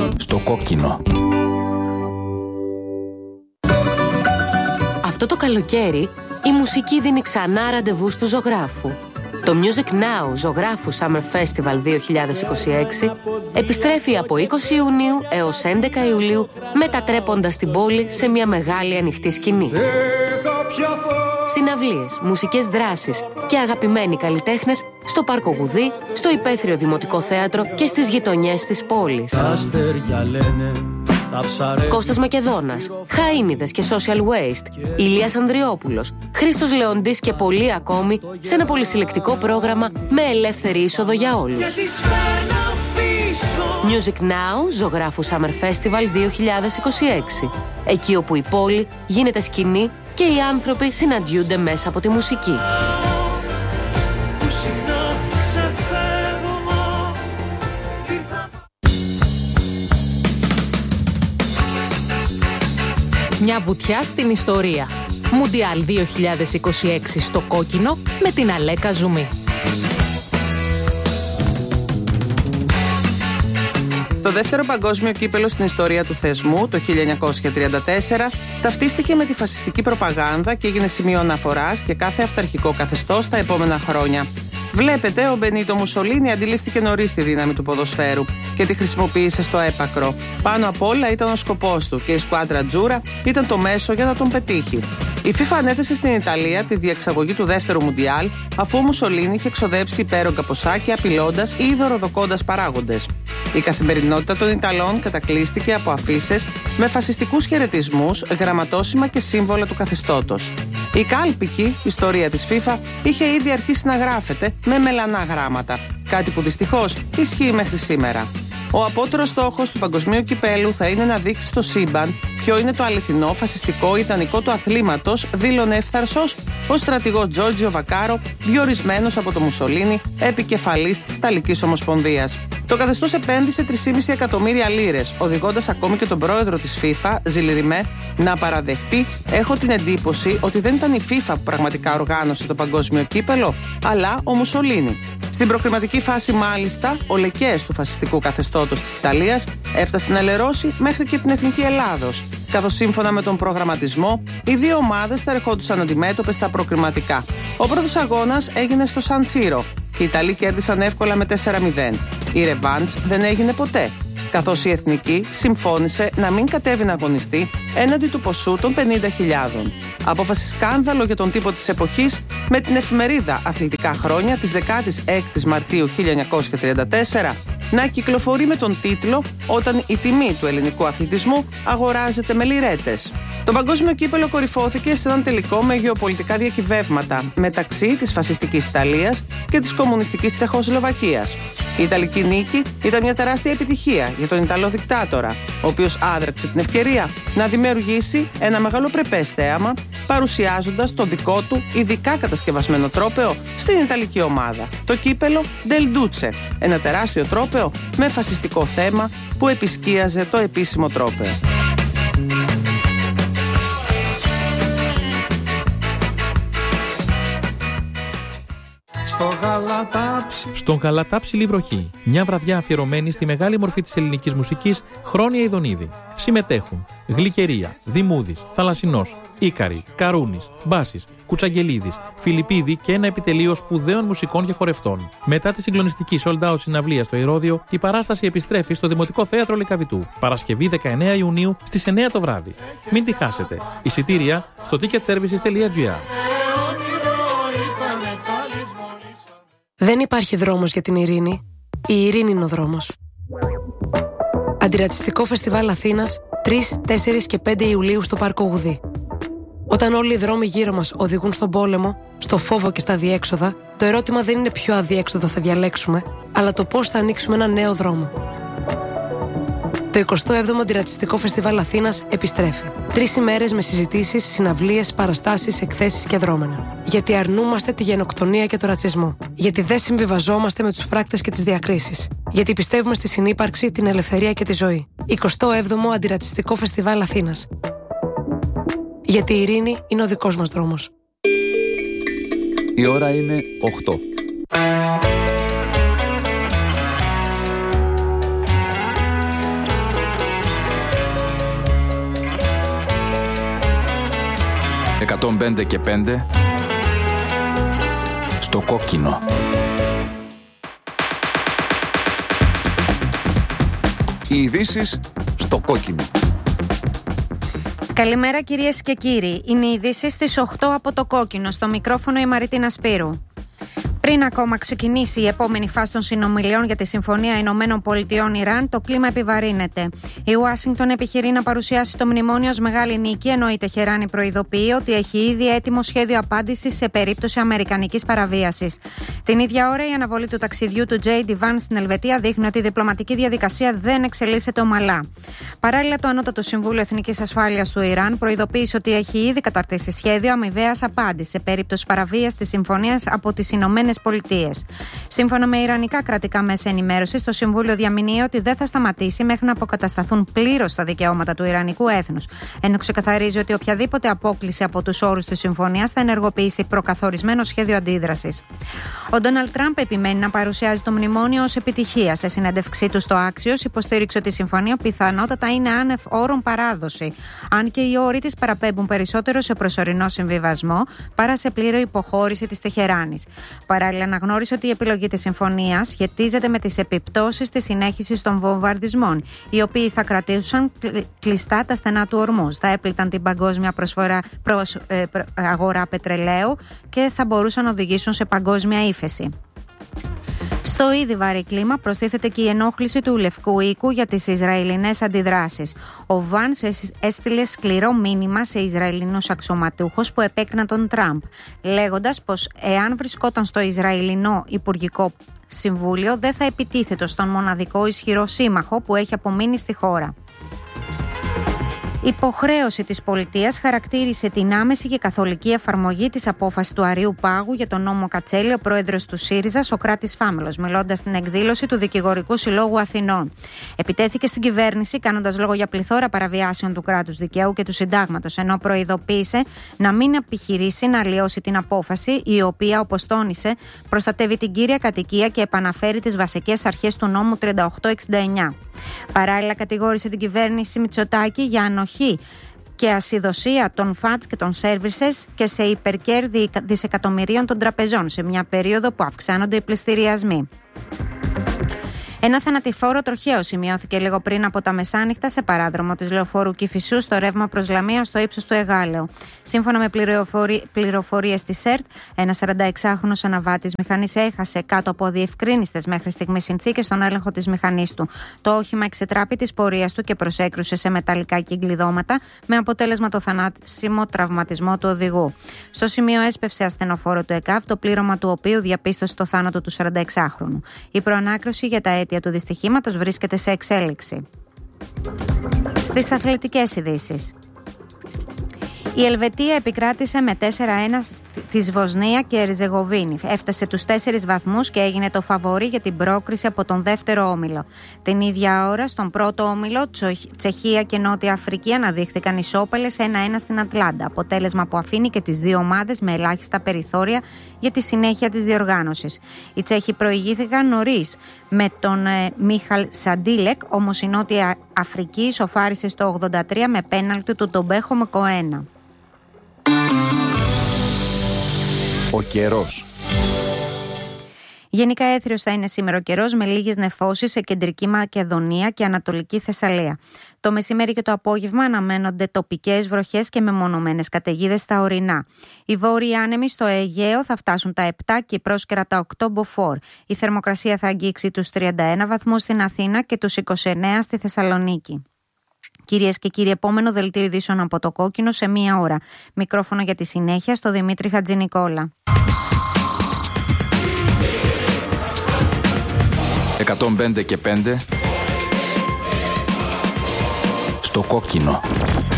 στο κόκκινο. Αυτό το καλοκαίρι η μουσική δίνει ξανά ραντεβού του ζωγράφου. Το Music Now Ζωγράφου Summer Festival 2026 επιστρέφει από 20 Ιουνίου έως 11 Ιουλίου, μετατρέποντας την πόλη σε μια μεγάλη ανοιχτή σκηνή. Συναυλίες, μουσικές δράσεις και αγαπημένοι καλλιτέχνες στο Πάρκο Γουδί, στο Υπαίθριο Δημοτικό Θέατρο και στις γειτονιές της πόλης. Κώστας Μακεδόνας, Χαΐνιδες και Social Waste, Ηλίας Ανδριόπουλος, Χρήστος Λεοντής και πολλοί ακόμη σε ένα πολυσυλλεκτικό πρόγραμμα με ελεύθερη είσοδο για όλους. Music Now Ζωγράφου Summer Festival 2026. Εκεί όπου η πόλη γίνεται σκηνή και οι άνθρωποι συναντιούνται μέσα από τη μουσική. Μια βουτιά στην ιστορία. Μουντιάλ 2026 στο κόκκινο με την Αλέκα Ζουμί. Το δεύτερο παγκόσμιο κύπελο στην ιστορία του θεσμού, το 1934, ταυτίστηκε με τη φασιστική προπαγάνδα και έγινε σημείο αναφοράς για κάθε αυταρχικό καθεστώς τα επόμενα χρόνια. Βλέπετε, ο Μπενίτο Μουσολίνι αντιλήφθηκε νωρίς τη δύναμη του ποδοσφαίρου και τη χρησιμοποίησε στο έπακρο. Πάνω απ' όλα ήταν ο σκοπός του και η σκουάντρα Τζούρα ήταν το μέσο για να τον πετύχει. Η FIFA ανέθεσε στην Ιταλία τη διεξαγωγή του δεύτερου Μουντιάλ, αφού ο Μουσολίνι είχε εξοδέψει υπέρογκα ποσάκια απειλώντας ή δωροδοκώντας παράγοντες. Η καθημερινότητα των Ιταλών κατακλείστηκε από αφίσες με φασιστικούς χαιρετισμούς, γραμματόσημα και σύμβολα του καθεστώτος. Η κάλπικη ιστορία της FIFA είχε ήδη αρχίσει να γράφεται με μελανά γράμματα, κάτι που δυστυχώς ισχύει μέχρι σήμερα. Ο απότερος στόχος του παγκοσμίου κυπέλου θα είναι να δείξει στο σύμπαν ποιο είναι το αληθινό φασιστικό ιδανικό του αθλήματος, δήλωνε εύθαρσος ο στρατηγός Τζόρτζιο Βακάρο, διορισμένος από το Μουσολίνι επικεφαλής της Ιταλικής Ομοσπονδίας. Το καθεστώς επένδυσε 3,5 εκατομμύρια λίρες, οδηγώντας ακόμη και τον πρόεδρο της FIFA, Ζιλ Rimé, να παραδεχτεί: «Έχω την εντύπωση ότι δεν ήταν η FIFA που πραγματικά οργάνωσε το παγκόσμιο κύπελο, αλλά ο Μουσολίνι». Στην προκριματική φάση, μάλιστα, ο λεκές του φασιστικού καθεστώτος της Ιταλίας έφτασε να λερώσει μέχρι και την Εθνική Ελλάδος, καθώς σύμφωνα με τον προγραμματισμό, οι δύο ομάδες θα ερχόντουσαν αντιμέτωπες στα προκριματικά. Ο πρώτος αγώνας έγινε στο Σαν Σύρο και οι Ιταλοί κέρδισαν εύκολα με 4-0. Η ρεβάνς δεν έγινε ποτέ, καθώς η Εθνική συμφώνησε να μην κατέβει να αγωνιστεί έναντι του ποσού των 50.000. Απόφαση σκάνδαλο για τον τύπο της εποχής, με την εφημερίδα Αθλητικά Χρόνια της 16ης Μαρτίου 1934 να κυκλοφορεί με τον τίτλο «Όταν η τιμή του ελληνικού αθλητισμού αγοράζεται με λιρέτες». Το παγκόσμιο κύπελο κορυφώθηκε σε έναν τελικό με γεωπολιτικά διακυβεύματα μεταξύ της φασιστικής Ιταλίας και της κομμουνιστικής Τσεχοσλοβακίας. Η Ιταλική νίκη ήταν μια τεράστια επιτυχία για τον Ιταλό δικτάτορα, ο οποίος άδραξε την ευκαιρία να δημιουργήσει ένα μεγαλοπρεπές θέαμα, παρουσιάζοντας το δικό του ειδικά κατασκευασμένο τρόπαιο στην Ιταλική ομάδα, το κύπελο Del Duce, ένα τεράστιο τρόπαιο με φασιστικό θέμα που επισκίαζε το επίσημο τρόπαιο. Στον Γαλατάψιλη βροχή, μια βραδιά αφιερωμένη στη μεγάλη μορφή της ελληνικής μουσικής, Χρόνια Ιδονίδη. Συμμετέχουν Γλυκερία, Δημούδης, Θαλασσινός, Ίκαρη, Καρούνης, Μπάσης, Κουτσαγγελίδης, Φιλιππίδη και ένα επιτελείο σπουδαίων μουσικών και χορευτών. Μετά τη συγκλονιστική sold out συναυλία στο Ηρώδειο, η παράσταση επιστρέφει στο Δημοτικό Θέατρο Λυκαβητού, Παρασκευή 19 Ιουνίου στις 9 το βράδυ. Μην τη χάσετε. Εισιτήρια στο ticketservices.gr. Δεν υπάρχει δρόμος για την ειρήνη. Η ειρήνη είναι ο δρόμος. Αντιρατσιστικό Φεστιβάλ Αθήνας 3, 4 και 5 Ιουλίου στο Πάρκο Γουδί. Όταν όλοι οι δρόμοι γύρω μας οδηγούν στον πόλεμο, στο φόβο και στα αδιέξοδα, το ερώτημα δεν είναι ποιο αδιέξοδο θα διαλέξουμε, αλλά το πώς θα ανοίξουμε ένα νέο δρόμο. Το 27ο Αντιρατσιστικό Φεστιβάλ Αθήνας επιστρέφει. 3 ημέρες με συζητήσεις, συναυλίες, παραστάσεις, εκθέσεις και δρόμενα. Γιατί αρνούμαστε τη γενοκτονία και το ρατσισμό. Γιατί δεν συμβιβαζόμαστε με τους φράκτες και τις διακρίσεις. Γιατί πιστεύουμε στη συνύπαρξη, την ελευθερία και τη ζωή. 27ο Αντιρατσιστικό Φεστιβάλ Αθήνας. Γιατί η ειρήνη είναι ο δικός μας δρόμος. Η ώρα είναι 8. 105 και 5 στο κόκκινο. Οι ειδήσεις στο κόκκινο. Καλημέρα κυρίες και κύριοι. Είναι οι ειδήσεις στις 8 από το κόκκινο. Στο μικρόφωνο η Μαριτίνα Σπύρου. Πριν ακόμα ξεκινήσει η επόμενη φάση των συνομιλιών για τη Συμφωνία Ηνωμένων Πολιτειών Ιράν, το κλίμα επιβαρύνεται. Η Ουάσιγκτον επιχειρεί να παρουσιάσει το μνημόνιο ως μεγάλη νίκη, ενώ η Τεχεράνη προειδοποιεί ότι έχει ήδη έτοιμο σχέδιο απάντησης σε περίπτωση αμερικανικής παραβίασης. Την ίδια ώρα, η αναβολή του ταξιδιού του J.D. Vance στην Ελβετία δείχνει ότι η διπλωματική διαδικασία δεν εξελίσσεται ομαλά. Παράλληλα, το Ανώτατο Συμβούλιο Εθνικής Ασφάλειας του Ιράν προειδοποίησε ότι έχει ήδη καταρτήσει σχέδιο αμοιβαίας απάντησης σε περίπτωση παραβίασης της συμφωνίας από τις Ηνωμένες Πολιτείες. Σύμφωνα με ιρανικά κρατικά μέσα ενημέρωσης, το Συμβούλιο διαμηνύει ότι δεν θα σταματήσει μέχρι να αποκατασταθούν πλήρως τα δικαιώματα του Ιρανικού έθνους, ενώ ξεκαθαρίζει ότι οποιαδήποτε απόκλιση από τους όρους της συμφωνίας θα ενεργοποιήσει προκαθορισμένο σχέδιο αντίδρασης. Ο Ντόναλντ Τραμπ επιμένει να παρουσιάζει το μνημόνιο ως επιτυχία. Σε συνέντευξή του στο Άξιος, υποστήριξε ότι η συμφωνία πιθανότατα είναι άνευ όρων παράδοση, αν και οι όροι της παραπέμπουν περισσότερο σε προσωρινό συμβιβασμό παρά σε πλήρη υποχώρηση της Τεχεράνης. Παράλληλα, αναγνώρισε ότι η επιλογή της συμφωνίας σχετίζεται με τις επιπτώσεις της συνέχισης των βομβαρδισμών, οι οποίοι θα κρατήσουν κλειστά τα στενά του Ορμούζ, θα έπληταν την παγκόσμια αγορά πετρελαίου και θα μπορούσαν να οδηγήσουν σε παγκόσμια ύφεση. Στο ήδη βαρύ κλίμα προστίθεται και η ενόχληση του Λευκού Οίκου για τις Ισραηλινές αντιδράσεις. Ο Βάνς έστειλε σκληρό μήνυμα σε Ισραηλινούς αξιωματούχους που επέκριναν τον Τραμπ, λέγοντας πως εάν βρισκόταν στο Ισραηλινό Υπουργικό Συμβούλιο δεν θα επιτίθετο στον μοναδικό ισχυρό σύμμαχο που έχει απομείνει στη χώρα. Υποχρέωση της πολιτείας χαρακτήρισε την άμεση και καθολική εφαρμογή της απόφασης του Αρείου Πάγου για τον νόμο Κατσέλη ο πρόεδρος του ΣΥΡΙΖΑ, Σωκράτης Φάμελος, μιλώντας στην εκδήλωση του Δικηγορικού Συλλόγου Αθηνών. Επιτέθηκε στην κυβέρνηση κάνοντας λόγο για πληθώρα παραβιάσεων του κράτους δικαίου και του συντάγματος, ενώ προειδοποίησε να μην επιχειρήσει να αλλοιώσει την απόφαση, η οποία, όπως τόνισε, προστατεύει την κύρια κατοικία και επαναφέρει τις βασικές αρχές του νόμου 3869. Παράλληλα, κατηγόρησε την κυβέρνηση Μητσοτάκη για ανοχή και ασυδοσία των ΦΑΤΣ και των Services και σε υπερκέρδη δισεκατομμυρίων των τραπεζών σε μια περίοδο που αυξάνονται οι πληστηριασμοί. Ένα θανατηφόρο τροχαίο σημειώθηκε λίγο πριν από τα μεσάνυχτα σε παράδρομο της λεωφόρου Κηφισού στο ρεύμα προς Λαμία στο ύψος του Εγάλεου. Σύμφωνα με πληροφορίες της ΕΡΤ, ένας 46χρονος αναβάτης μηχανής έχασε κάτω από αδιευκρίνιστες μέχρι στιγμής συνθήκες τον έλεγχο της μηχανής του. Το όχημα εξετράπη της πορείας του και προσέκρουσε σε μεταλλικά κυκλειδώματα, με αποτέλεσμα το θανάσιμο τραυματισμό του οδηγού. Στο σημείο έσπευσε ασθενοφόρο του ΕΚΑΒ, το πλήρωμα του οποίου διαπίστωσε το θάνατο του 46χρονου. Η προανάκριση για τα αίτια του δυστυχήματος βρίσκεται σε εξέλιξη. Στις αθλητικές ειδήσεις. Η Ελβετία επικράτησε με 4-1 της Βοσνία και Ερζεγοβίνη. Έφτασε τους 4 βαθμούς και έγινε το φαβορί για την πρόκριση από τον δεύτερο όμιλο. Την ίδια ώρα, στον πρώτο όμιλο, Τσεχία και Νότια Αφρική αναδείχθηκαν ισόπαλες 1-1 στην Ατλάντα. Αποτέλεσμα που αφήνει και τις δύο ομάδες με ελάχιστα περιθώρια για τη συνέχεια της διοργάνωσης. Οι Τσέχοι προηγήθηκαν νωρίς με τον Μίχαλ Σαντίλεκ, όμως η Νότια Αφρική ισοφάρισε στο 83 με πέναλτι του Τομπέχο Μεκοένα. Ο καιρός. Γενικά έθριος θα είναι σήμερα ο καιρός, με λίγες νεφώσεις σε κεντρική Μακεδονία και ανατολική Θεσσαλία. Το μεσημέρι και το απόγευμα αναμένονται τοπικές βροχές και μεμονωμένες καταιγίδες στα ορεινά. Οι βόρειοι άνεμοι στο Αιγαίο θα φτάσουν τα 7 και οι πρόσκαιρα τα 8 μποφόρ. Η θερμοκρασία θα αγγίξει τους 31 βαθμούς στην Αθήνα και τους 29 στη Θεσσαλονίκη. Κυρίες και κύριοι, επόμενο δελτίο ειδήσεων από το κόκκινο σε 1 ώρα. Μικρόφωνο για τη συνέχεια στο Δημήτρη Χατζηνικόλα. 105 και 5 στο κόκκινο.